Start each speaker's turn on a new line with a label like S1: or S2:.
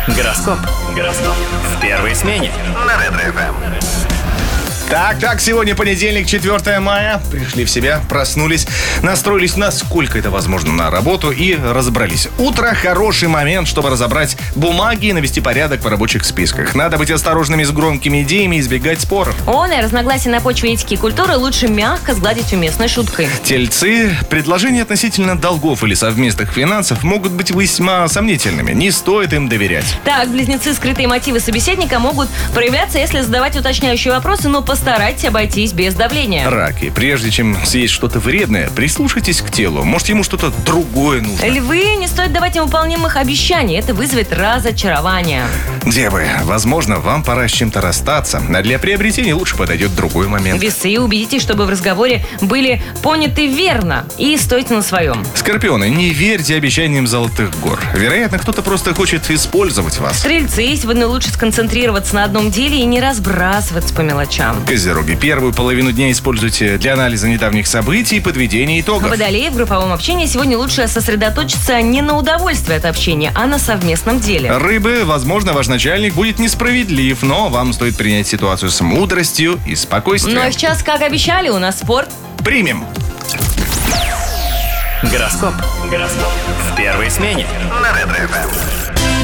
S1: Гороскоп. В первой смене.
S2: На Ретро-ФМ.
S3: Так, сегодня понедельник, 4 мая. Пришли в себя, проснулись, настроились, насколько это возможно, на работу и разобрались. Утро – хороший момент, чтобы разобрать бумаги и навести порядок в рабочих списках. Надо быть осторожными с громкими идеями и избегать споров.
S4: И разногласия на почве этики и культуры лучше мягко сгладить уместной шуткой.
S3: Тельцы, предложения относительно долгов или совместных финансов могут быть весьма сомнительными. Не стоит им доверять.
S4: Так, близнецы, скрытые мотивы собеседника могут проявляться, если задавать уточняющие вопросы, но постарайтесь обойтись без давления.
S3: Раки, прежде чем съесть что-то вредное, прислушайтесь к телу. Может, ему что-то другое нужно.
S4: Львы, не стоит давать невыполнимых обещаний. Это вызовет разочарование.
S3: Девы, возможно, вам пора с чем-то расстаться, а для приобретения лучше подойдет другой момент.
S4: Весы, убедитесь, чтобы в разговоре были поняты верно и стойте на своем.
S3: Скорпионы, не верьте обещаниям золотых гор. Вероятно, кто-то просто хочет использовать вас.
S4: Стрельцы, сегодня лучше сконцентрироваться на одном деле и не разбрасываться по мелочам.
S3: Козероги, первую половину дня используйте для анализа недавних событий и подведения итогов.
S4: Водолеи, в групповом общении сегодня лучше сосредоточиться не на удовольствии от общения, а на совместном деле.
S3: Рыбы, возможно, ваш начальник будет несправедлив, но вам стоит принять ситуацию с мудростью и спокойствием.
S4: Ну а сейчас, как обещали, у нас спорт.
S3: Примем.
S1: Гороскоп. В первой смене.
S2: На Ретро-ФМ.